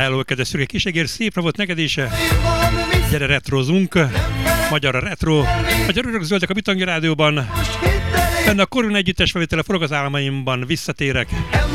Hello, kedves szürke kisegér, szép napot neked is! Gyere, retrozunk! Magyar a retro, magyar örök zöldek a Bitangi Rádióban. Benne a Korun együttes felvétele forog az álmaimban, visszatérek.